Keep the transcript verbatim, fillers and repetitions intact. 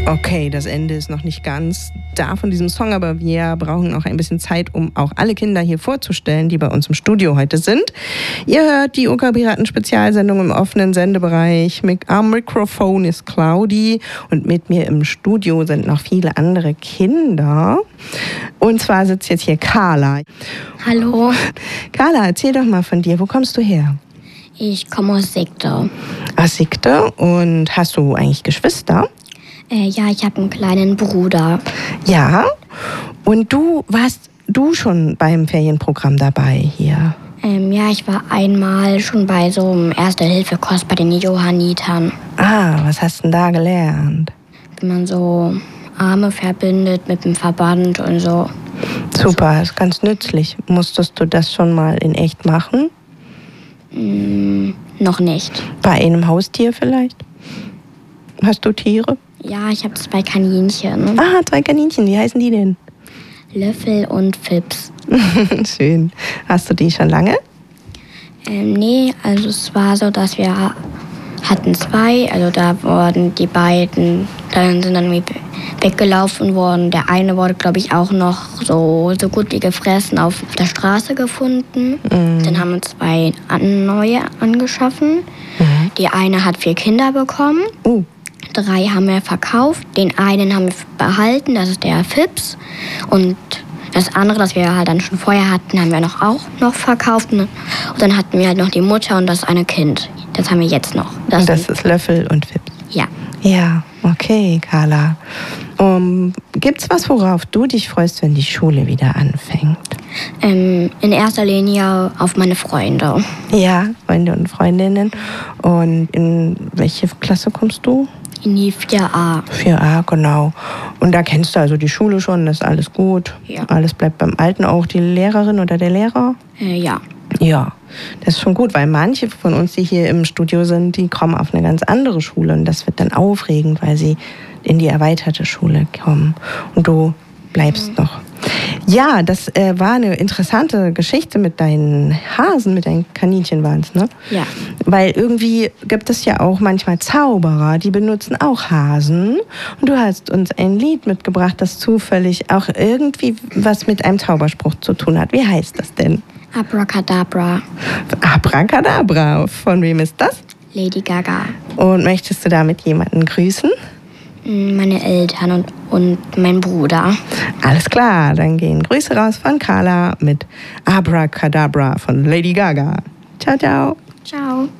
Okay, das Ende ist noch nicht ganz da von diesem Song, aber wir brauchen noch ein bisschen Zeit, um auch alle Kinder hier vorzustellen, die bei uns im Studio heute sind. Ihr hört die OK-Piraten-Spezialsendung im offenen Sendebereich. Am Mikrofon ist Claudi und mit mir im Studio sind noch viele andere Kinder. Und zwar sitzt jetzt hier Carla. Hallo. Carla, erzähl doch mal von dir. Wo kommst du her? Ich komme aus Sigde. Aus Sigde. Und hast du eigentlich Geschwister? Äh, ja, ich habe einen kleinen Bruder. Ja, und du warst du schon beim Ferienprogramm dabei hier? Ähm, ja, ich war einmal schon bei so einem Erste-Hilfe-Kurs bei den Johannitern. Ah, was hast du denn da gelernt? Wie man so Arme verbindet mit dem Verband und so. Super, ist ganz nützlich. Musstest du das schon mal in echt machen? Mm, noch nicht. Bei einem Haustier vielleicht? Hast du Tiere? Ja, ich habe zwei Kaninchen. Ah, zwei Kaninchen. Wie heißen die denn? Löffel und Fips. Schön. Hast du die schon lange? Ähm, nee, also es war so, dass wir hatten zwei. Also da wurden die beiden, dann sind dann weggelaufen worden. Der eine wurde, glaube ich, auch noch so, so gut wie gefressen auf der Straße gefunden. Mhm. Dann haben wir zwei neue angeschaffen. Mhm. Die eine hat vier Kinder bekommen. Uh. Drei haben wir verkauft. Den einen haben wir behalten, das ist der Fips. Und das andere, das wir halt dann schon vorher hatten, haben wir noch auch noch verkauft. Und dann hatten wir halt noch die Mutter und das eine Kind. Das haben wir jetzt noch. Das, und das ist Löffel und Fips? Ja. Ja, okay, Carla. Um, gibt's was, worauf du dich freust, wenn die Schule wieder anfängt? Ähm, in erster Linie auf meine Freunde. Ja, Freunde und Freundinnen. Und in welche Klasse kommst du? In die vier a. vier a, genau. Und da kennst du also die Schule schon, das ist alles gut. Ja. Alles bleibt beim Alten, auch die Lehrerin oder der Lehrer? Äh, ja. Ja, das ist schon gut, weil manche von uns, die hier im Studio sind, die kommen auf eine ganz andere Schule. Und das wird dann aufregend, weil sie in die erweiterte Schule kommen. Und du bleibst mhm. noch. Ja, das äh, war eine interessante Geschichte mit deinen Hasen, mit deinen Kaninchen waren es, ne? Ja. Weil irgendwie gibt es ja auch manchmal Zauberer, die benutzen auch Hasen. Und du hast uns ein Lied mitgebracht, das zufällig auch irgendwie was mit einem Zauberspruch zu tun hat. Wie heißt das denn? Abracadabra. Abracadabra. Von wem ist das? Lady Gaga. Und möchtest du damit jemanden grüßen? Meine Eltern und, und mein Bruder. Alles klar, dann gehen Grüße raus von Carla mit Abracadabra von Lady Gaga. Ciao, ciao. Ciao.